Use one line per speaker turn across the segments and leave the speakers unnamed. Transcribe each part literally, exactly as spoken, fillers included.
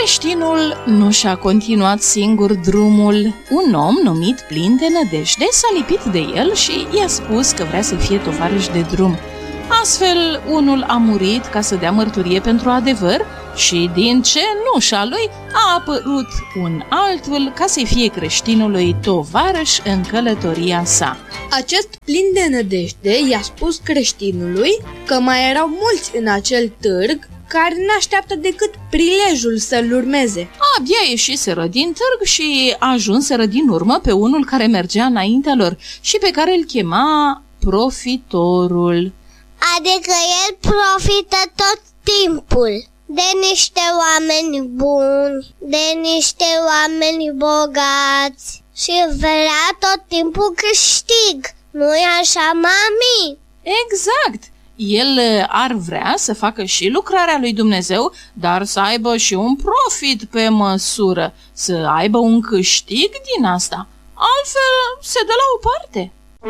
Creștinul nu și-a continuat singur drumul. Un om numit Plin de Nădejde s-a lipit de el și i-a spus că vrea să fie tovarăș de drum. Astfel, unul a murit ca să dea mărturie pentru adevăr și din cenușa lui a apărut un altul ca să-i fie creștinului tovarăș în călătoria sa.
Acest Plin de Nădejde i-a spus creștinului că mai erau mulți în acel târg care n-așteaptă decât prilejul să-l urmeze.
Abia ieșiseră din târg și ajunseră din urmă pe unul care mergea înaintea lor și pe care îl chema Profitorul.
Adică el profită tot timpul de niște oameni buni, de niște oameni bogați și vrea tot timpul câștig. Nu-i așa, mami?
Exact! El ar vrea să facă și lucrarea lui Dumnezeu, dar să aibă și un profit pe măsură, să aibă un câștig din asta. Altfel se dă la o parte.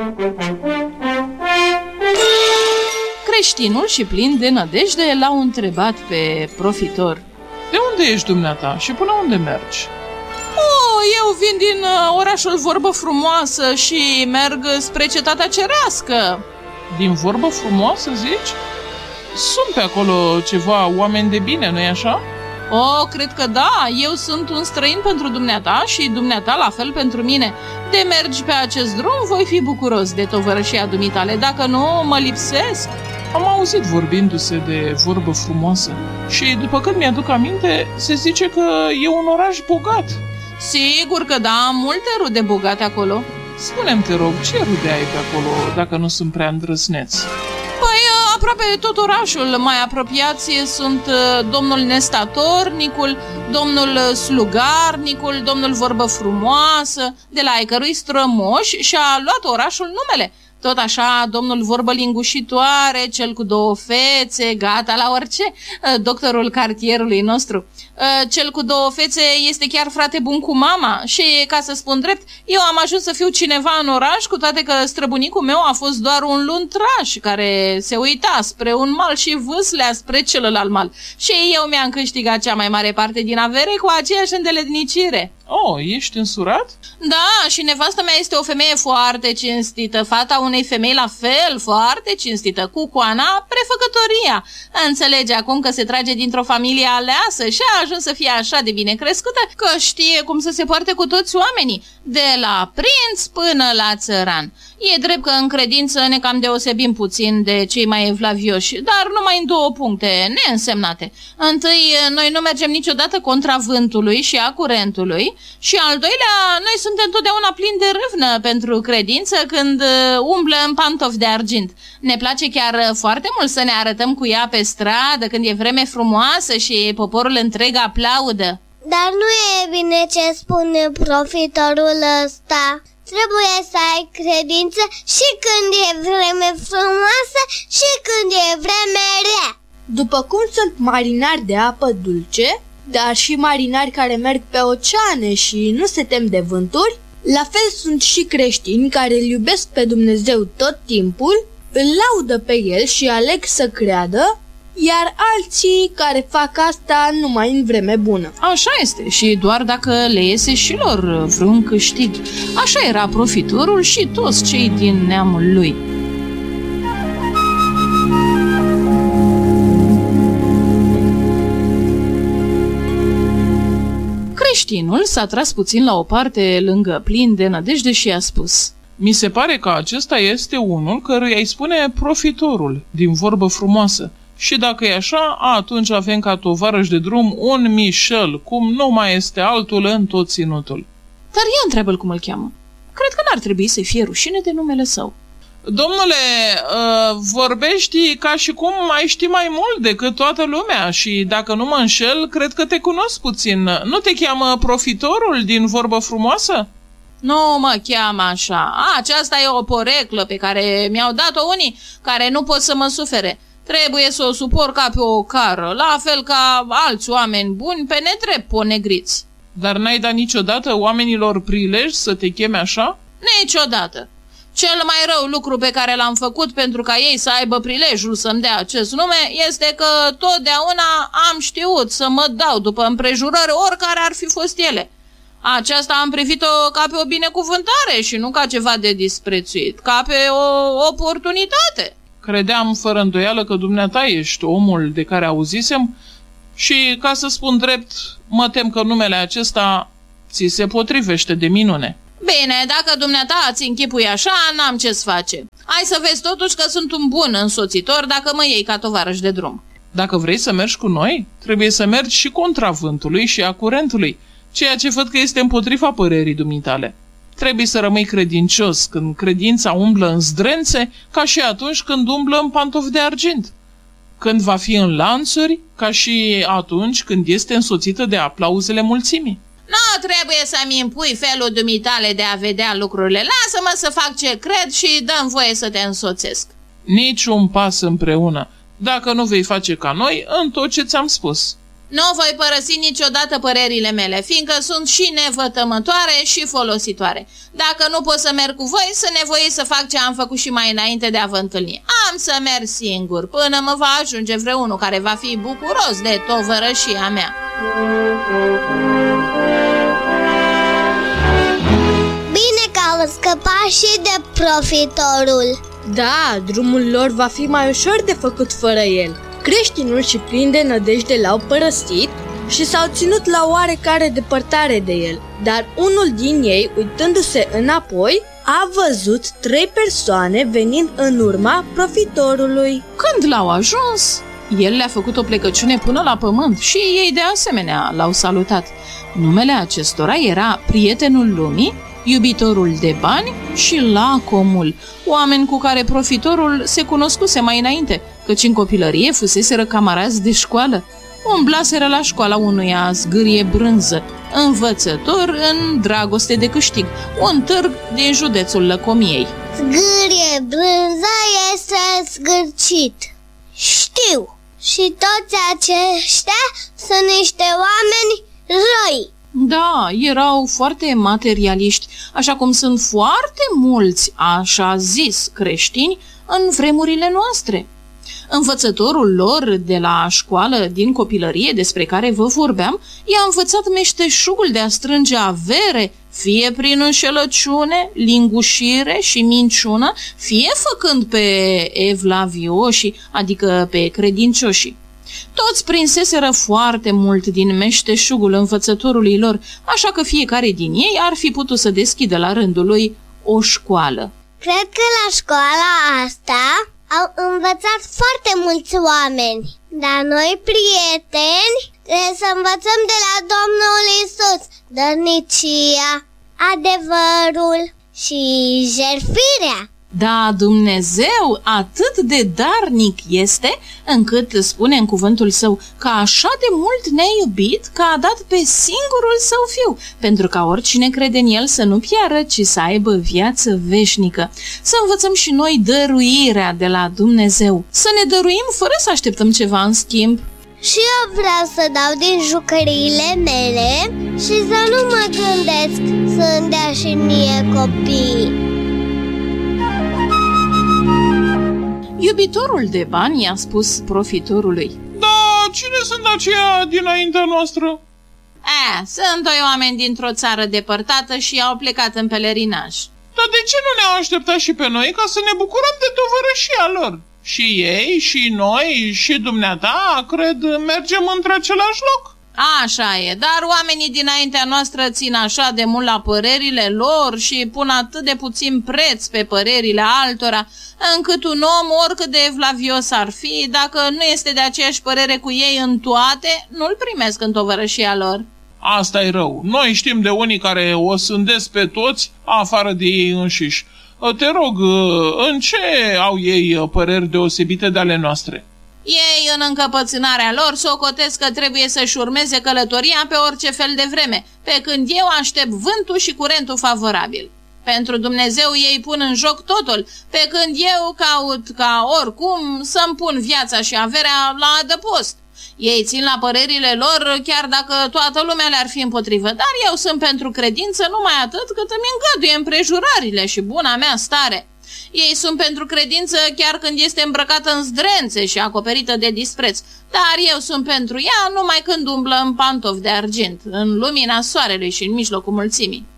Creștinul și Plin de Nădejde l-au întrebat pe Profitor:
De unde ești dumneata și până unde mergi?
Oh, eu vin din uh, orașul Vorbă Frumoasă și merg spre Cetatea Cerească.
Din Vorbă Frumoasă, zici? Sunt pe acolo ceva oameni de bine, nu-i așa?
Oh, cred că da, eu sunt un străin pentru dumneata și dumneata la fel pentru mine. De mergi pe acest drum, voi fi bucuros de tovărășia dumitale, dacă nu, mă lipsesc.
Am auzit vorbindu-se de Vorbă Frumoasă și, după cât mi-aduc aminte, se zice că e un oraș bogat.
Sigur că da, multe rude bogate acolo.
Spune-mi, te rog, ce rude ai pe acolo, dacă nu sunt prea îndrăzneți?
Păi, aproape tot orașul. Mai apropiați sunt domnul Nestatornicul, domnul Slugarnicul, domnul Vorbă Frumoasă, de la ai cărui strămoși și-a luat orașul numele. Tot așa, domnul Vorbă Lingușitoare, cel cu două fețe, gata la orice, doctorul cartierului nostru. Cel cu două fețe este chiar frate bun cu mama și, ca să spun drept, eu am ajuns să fiu cineva în oraș, cu toate că străbunicul meu a fost doar un luntraș care se uita spre un mal și vâslea spre celălalt mal. Și eu mi-am câștigat cea mai mare parte din avere cu aceeași îndeletnicire.
Oh, ești însurat?
Da, și nevastă mea este o femeie foarte cinstită, fata unei femei la fel, foarte cinstită, cu coana prefăcătoria. Înțelege acum că se trage dintr-o familie aleasă și a ajuns să fie așa de bine crescută că știe cum să se poarte cu toți oamenii, de la prinț până la țăran. E drept că în credință ne cam deosebim puțin de cei mai evlavioși, dar numai în două puncte neînsemnate. Întâi, noi nu mergem niciodată contra vântului și a curentului și al doilea, noi suntem totdeauna plini de râvnă pentru credință când umblă în pantofi de argint. Ne place chiar foarte mult să ne arătăm cu ea pe stradă când e vreme frumoasă și poporul întreg aplaudă.
Dar nu e bine ce spune profitorul ăsta. Trebuie să ai credință și când e vreme frumoasă și când e vreme rea.
După cum sunt marinari de apă dulce, dar și marinari care merg pe oceane și nu se tem de vânturi, la fel sunt și creștini care îl iubesc pe Dumnezeu tot timpul, îl laudă pe el și aleg să creadă, iar alții care fac asta numai în vreme bună.
Așa este, și doar dacă le iese și lor vreun câștig. Așa era Profitorul și toți cei din neamul lui. Creștinul s-a tras puțin la o parte lângă Plin de Nădejde și i-a spus:
Mi se pare că acesta este unul căruia îi spune Profitorul, din Vorbă Frumoasă. Și dacă e așa, atunci avem ca tovarăș de drum un Michel, cum nu mai este altul în tot ținutul.
Dar ia întreabă-l cum îl cheamă. Cred că n-ar trebui să fie rușine de numele său.
Domnule, uh, vorbești ca și cum mai știi mai mult decât toată lumea și, dacă nu mă înșel, cred că te cunosc puțin. Nu te cheamă Profitorul din Vorbă Frumoasă?
Nu mă cheamă așa. A, aceasta e o poreclă pe care mi-au dat-o unii care nu pot să mă sufere. Trebuie să o suport ca pe o cară, la fel ca alți oameni buni pe nedrept ponegriți.
Dar n-ai dat niciodată oamenilor prilej să te cheme așa?
Niciodată. Cel mai rău lucru pe care l-am făcut pentru ca ei să aibă prilejul să-mi dea acest nume este că totdeauna am știut să mă dau după împrejurări oricare ar fi fost ele. Aceasta am privit-o ca pe o binecuvântare și nu ca ceva de disprețuit, ca pe o oportunitate.
Credeam fără îndoială că dumneata ești omul de care auzisem și, ca să spun drept, mă tem că numele acesta ți se potrivește de minune.
Bine, dacă dumneata ți închipui așa, n-am ce-ți face. Hai să vezi totuși că sunt un bun însoțitor dacă mă iei ca tovarăș de drum.
Dacă vrei să mergi cu noi, trebuie să mergi și contra vântului și a curentului, ceea ce văd că este împotriva părerii dumitale. Trebuie să rămâi credincios când credința umblă în zdrențe, ca și atunci când umblă în pantofi de argint. Când va fi în lanțuri, ca și atunci când este însoțită de aplauzele mulțimii.
Nu trebuie să-mi impui felul dumitale de a vedea lucrurile. Lasă-mă să fac ce cred și dă-mi voie să te însoțesc.
Nici un pas împreună, dacă nu vei face ca noi în tot ce ți-am spus.
Nu voi părăsi niciodată părerile mele, fiindcă sunt și nevătămătoare și folositoare. Dacă nu pot să merg cu voi, să nevoi să fac ce am făcut și mai înainte de a vă întâlni. Am să merg singur, până mă va ajunge vreunul care va fi bucuros de tovărășia mea.
Bine că au scăpat și de profitorul.
Da, drumul lor va fi mai ușor de făcut fără el. Creștinul și plin de nădejde l-au părăsit și s-au ținut la oarecare depărtare de el. Dar unul din ei, uitându-se înapoi, a văzut trei persoane venind în urma profitorului.
Când l-au ajuns, el le-a făcut o plecăciune până la pământ și ei de asemenea l-au salutat. Numele acestora era Prietenul Lumii, Iubitorul de Bani și Lacomul, oameni cu care profitorul se cunoscuse mai înainte, căci în copilărie fuseseră camarazi de școală. Umblaseră la școala unuia zgârie brânză, învățător în dragoste de câștig, un târg din județul Lăcomiei.
Zgârie brânză este zgârcit. Știu. Și toți aceștia sunt niște oameni răi.
Da, erau foarte materialiști, așa cum sunt foarte mulți, așa zis, creștini în vremurile noastre. Învățătorul lor de la școală din copilărie, despre care vă vorbeam, i-a învățat meșteșugul de a strânge avere, fie prin înșelăciune, lingușire și minciună, fie făcând pe evlavioși, adică pe credincioși. Toți prinseseră foarte mult din meșteșugul învățătorului lor, așa că fiecare din ei ar fi putut să deschidă la rândul lui o școală.
Cred că la școala asta au învățat foarte mulți oameni, dar noi, prieteni, trebuie să învățăm de la Domnul Iisus dărnicia, adevărul și jertfirea.
Da, Dumnezeu atât de darnic este, încât spune în cuvântul său că așa de mult ne-a iubit că a dat pe singurul său fiu, pentru ca oricine crede în el să nu piară, ci să aibă viață veșnică. Să învățăm și noi dăruirea de la Dumnezeu, să ne dăruim fără să așteptăm ceva în schimb.
Și eu vreau să dau din jucăriile mele și să nu mă gândesc să-mi dea și mie copii.
Iubitorul de bani i-a spus profitorului:
Da, cine sunt aceia dinaintea noastră?
Eh, sunt doi oameni dintr-o țară depărtată și au plecat în pelerinaj.
Dar de ce nu ne-au așteptat și pe noi ca să ne bucurăm de tovărășia lor? Și ei, și noi, și dumneata, cred, mergem între același loc.
Așa e, dar oamenii dinaintea noastră țin așa de mult la părerile lor și pun atât de puțin preț pe părerile altora, încât un om, oricât de evlavios ar fi, dacă nu este de aceeași părere cu ei în toate, nu-l primesc în tovărășia lor.
Asta e rău. Noi știm de unii care o sândesc pe toți, afară de ei înșiși. Te rog, în ce au ei păreri deosebite de ale noastre?
Ei, în încăpățânarea lor, socotesc că trebuie să-și urmeze călătoria pe orice fel de vreme, pe când eu aștept vântul și curentul favorabil. Pentru Dumnezeu ei pun în joc totul, pe când eu caut ca oricum să-mi pun viața și averea la adăpost. Ei țin la părerile lor chiar dacă toată lumea le-ar fi împotrivă, dar eu sunt pentru credință numai atât cât îmi îngăduie împrejurările și buna mea stare. Ei sunt pentru credință chiar când este îmbrăcată în zdrențe și acoperită de dispreț, dar eu sunt pentru ea numai când umblă în pantofi de argint, în lumina soarelui și în mijlocul mulțimii.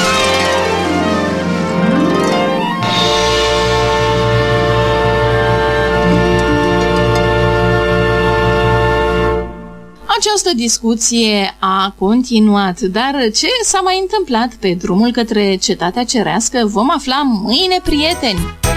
Această discuție a continuat, dar ce s-a mai întâmplat pe drumul către cetatea cerească vom afla mâine, prieteni!